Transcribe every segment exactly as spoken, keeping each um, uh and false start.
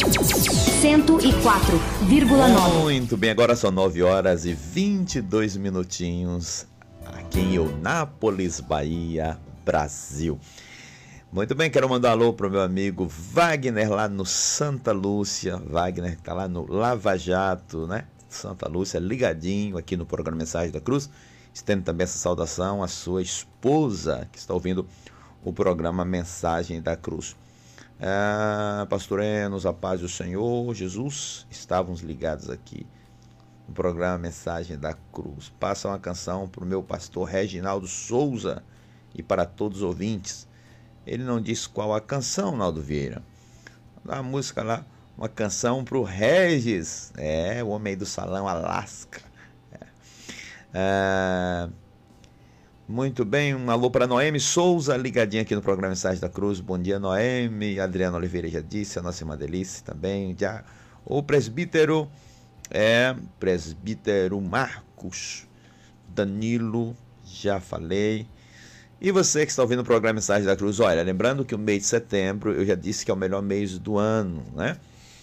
cento e quatro vírgula nove. Muito bem, agora são nove horas e vinte e dois minutinhos aqui em Eunápolis, Bahia, Brasil. Muito bem, quero mandar um alô para o meu amigo Wagner lá no Santa Lúcia. Wagner que está lá no Lava Jato, né? Santa Lúcia, ligadinho aqui no programa Mensagem da Cruz. Estendo também essa saudação à sua esposa que está ouvindo o programa Mensagem da Cruz. Ah, pastor Enos, a paz do Senhor Jesus, estávamos ligados aqui no programa Mensagem da Cruz. Passa uma canção para o meu pastor Reginaldo Souza e para todos os ouvintes. Ele não disse qual a canção, Naldo Vieira. Dá a música lá, uma canção para o Regis, é, o homem aí do Salão Alasca. É. Ah, muito bem, um alô para Noemi Souza, ligadinha aqui no programa Mensagem da Cruz. Bom dia, Noemi. Adriana Oliveira já disse, a nossa irmã Delice também. Já. O presbítero, é, presbítero Marcos Danilo, já falei. E você que está ouvindo o programa Mensagem da Cruz, olha, lembrando que o mês de setembro, eu já disse que é o melhor mês do ano, né?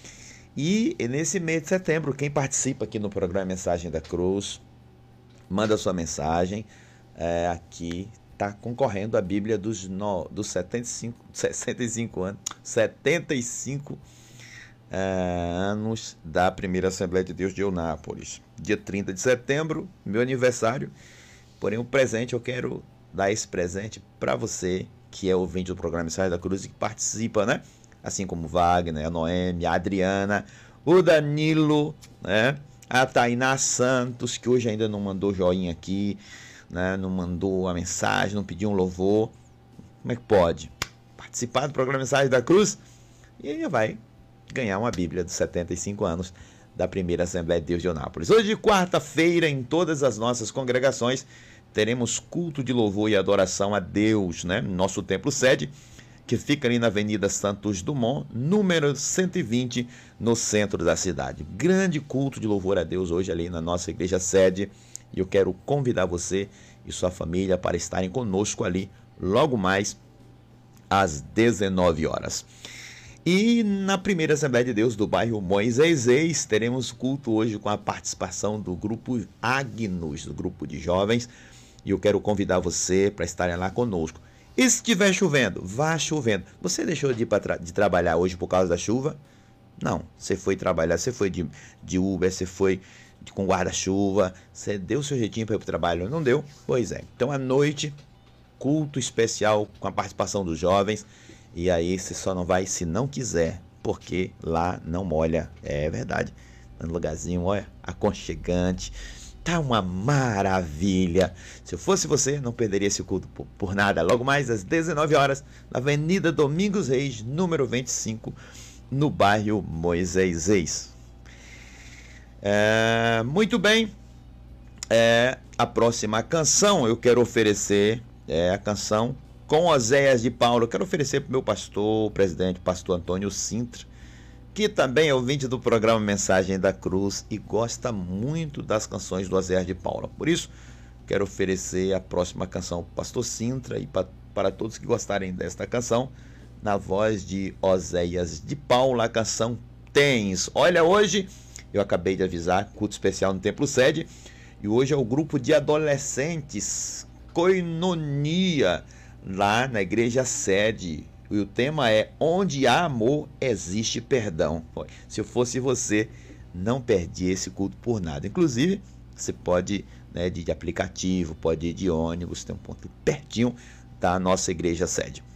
E nesse mês de setembro, quem participa aqui no programa Mensagem da Cruz, manda sua mensagem. É, aqui está concorrendo a Bíblia dos, no, dos setenta e cinco, sessenta e cinco anos, setenta e cinco é, anos da primeira Assembleia de Deus de Eunápolis. Dia trinta de setembro, meu aniversário. Porém, o presente, eu quero dar esse presente para você que é ouvinte do programa Mensagem da Cruz e que participa, né? Assim como o Wagner, a Noemi, a Adriana, o Danilo, né? A Tainá Santos, que hoje ainda não mandou joinha aqui, né? Não mandou a mensagem, não pediu um louvor. Como é que pode? Participar do programa Mensagem da Cruz e aí vai ganhar uma Bíblia dos setenta e cinco anos da primeira Assembleia de Deus de Eunápolis. Hoje, quarta-feira, em todas as nossas congregações, teremos culto de louvor e adoração a Deus, né? Nosso templo sede, que fica ali na Avenida Santos Dumont, número cento e vinte, no centro da cidade. Grande culto de louvor a Deus hoje ali na nossa igreja sede. E eu quero convidar você e sua família para estarem conosco ali logo mais às dezenove horas. E na primeira Assembleia de Deus do bairro Moisés, teremos culto hoje com a participação do grupo Agnus, do grupo de jovens. E eu quero convidar você para estarem lá conosco. E se estiver chovendo, vá chovendo. Você deixou de ir para tra de trabalhar hoje por causa da chuva? Não, você foi trabalhar, você foi de, de Uber, você foi com guarda-chuva, você deu o seu jeitinho para ir para o trabalho, não deu? Pois é. Então, à noite, culto especial com a participação dos jovens. E aí você só não vai se não quiser, porque lá não molha. É verdade. Um lugarzinho, olha, aconchegante. Tá uma maravilha. Se eu fosse você, não perderia esse culto por, por nada. Logo mais às dezenove horas, na Avenida Domingos Reis, número vinte e cinco, no bairro Moisés. É, muito bem. É, a próxima canção eu quero oferecer é a canção Com Oséias de Paulo. Eu quero oferecer para o meu pastor, o presidente, pastor Antônio Sintra, que também é ouvinte do programa Mensagem da Cruz e gosta muito das canções do Oséias de Paula. Por isso, quero oferecer a próxima canção para o pastor Sintra e para, para todos que gostarem desta canção, na voz de Oséias de Paula, a canção Tens. Olha, hoje eu acabei de avisar, culto especial no Templo Sede, e hoje é o grupo de adolescentes Koinonia, lá na igreja sede. E o tema é Onde há amor, existe perdão. Se eu fosse você, não perdia esse culto por nada. Inclusive, você pode, né, de aplicativo, pode ir de ônibus, tem um ponto pertinho da nossa igreja sede.